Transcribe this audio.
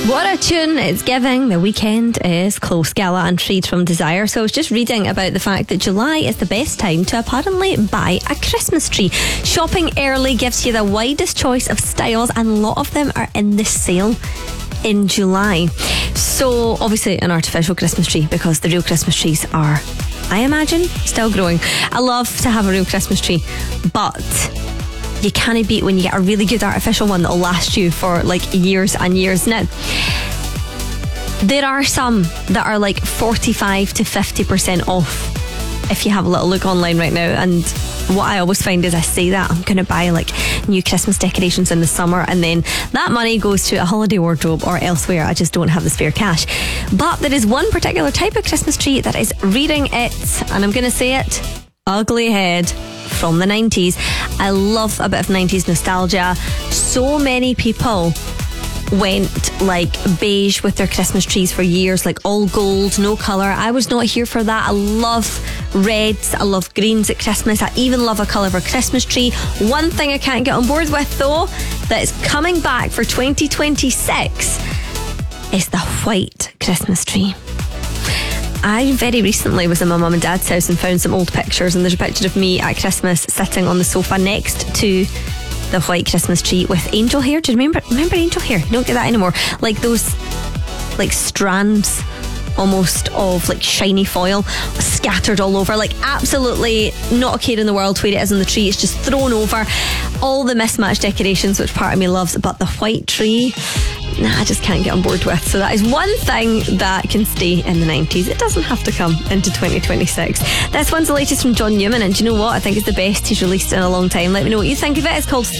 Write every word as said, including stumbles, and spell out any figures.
What a tune it's giving. The weekend is close. Gala and Freed from Desire. So I was just reading about the fact that July is the best time to apparently buy a Christmas tree. Shopping early gives you the widest choice of styles, and a lot of them are in the sale in July. So obviously an artificial Christmas tree, because the real Christmas trees are, I imagine, still growing. I love to have a real Christmas tree, but you can't beat when you get a really good artificial one that'll last you for like years and years. Now, there are some that are like forty-five to fifty percent off if you have a little look online right now. And what I always find is I say that I'm going to buy like new Christmas decorations in the summer, and then that money goes to a holiday wardrobe or elsewhere. I just don't have the spare cash. But there is one particular type of Christmas tree that is rearing its, and I'm going to say it, ugly head from the nineties. I love a bit of nineties nostalgia. So many people went like beige with their Christmas trees for years, like all gold, no colour. I was not here for that. I love reds, I love greens at Christmas. I even love a colour for Christmas tree. One thing I can't get on board with though, that is coming back for twenty twenty-six, is the white Christmas tree. I very recently was in my mum and dad's house and found some old pictures, and there's a picture of me at Christmas sitting on the sofa next to the white Christmas tree with angel hair. Do you remember remember angel hair? You don't get that anymore. Like those like strands almost of like shiny foil scattered all over, like absolutely not a care in the world where it is on the tree. It's just thrown over. All the mismatched decorations, which part of me loves, but the white tree, nah, I just can't get on board with. So that is one thing that can stay in the nineties. It doesn't have to come into twenty twenty-six. This one's the latest from John Newman, and do you know what? I think it's the best he's released in a long time. Let me know what you think of it. It's called